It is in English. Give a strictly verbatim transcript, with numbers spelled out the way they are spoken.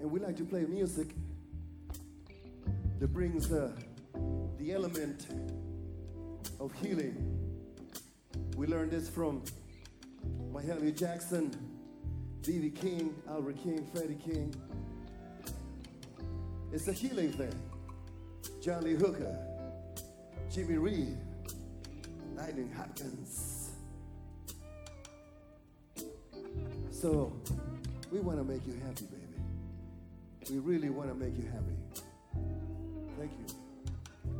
And we like to play music that brings the, the element of healing. We learned this from Mahalia Jackson, B B King, Albert King, Freddie King. It's a healing thing. John Lee Hooker, Jimmy Reed, Lightning Hopkins. So we want to make you happy, baby. We really want to make you happy. Thank you.